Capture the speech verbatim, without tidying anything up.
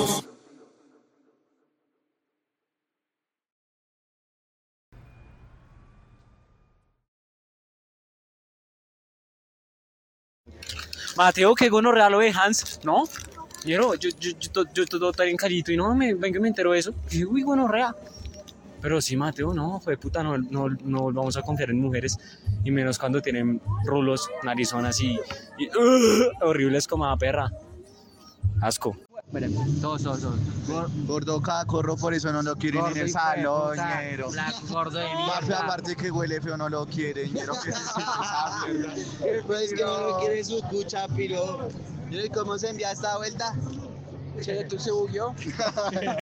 Mateo, qué gonorrea lo de Hans, ¿no? Yo, yo, yo, yo, yo todo tan carito y no, me, venga, me entero de eso. Y uy, gonorrea. Pero sí, Mateo, no, fue puta, no, no, no vamos a confiar en mujeres. Y menos cuando tienen rulos, narizonas y, y uh, horribles como a perra. Asco. Todos, todos, todos. Gordo cacorro, por eso no lo quieren en el salón, ñero. Black, gordo de Parce, mierda. aparte que huele feo, no lo quieren, ñero. Que se Pues es que no lo quiere su cucha, piro. ¿Y cómo se envía esta vuelta? Che, ¿tú se bugueó?